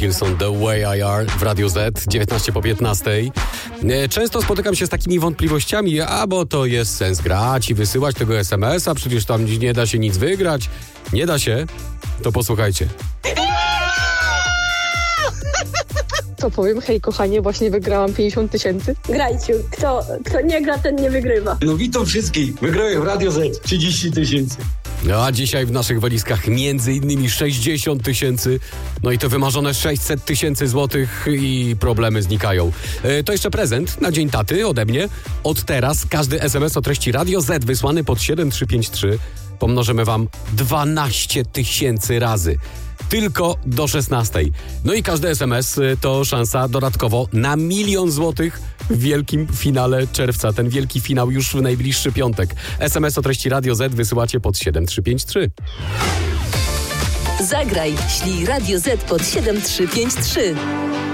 Gilson, The Way I Are w Radio Z, 19 po 15. Często spotykam się z takimi wątpliwościami, bo to jest sens grać i wysyłać tego SMS-a, przecież tam nie da się nic wygrać. Nie da się? To posłuchajcie. Co powiem? Hej kochanie, właśnie wygrałam 50 000. Grajcie. Kto nie gra, ten nie wygrywa. No witam wszystkich. Wygrałem w Radio Z 30 000. No a dzisiaj w naszych walizkach między innymi 60 000, no i to wymarzone 600 000 złotych i problemy znikają. To jeszcze prezent na Dzień Taty ode mnie. Od teraz każdy SMS o treści Radio Z wysłany pod 7353 pomnożymy wam 12 000 razy. Tylko do 16. No i każdy SMS to szansa dodatkowo na 1 000 000 złotych w wielkim finale czerwca. Ten wielki finał już w najbliższy piątek. SMS o treści Radio Z wysyłacie pod 7353. Zagraj, ślij Radio Z pod 7353.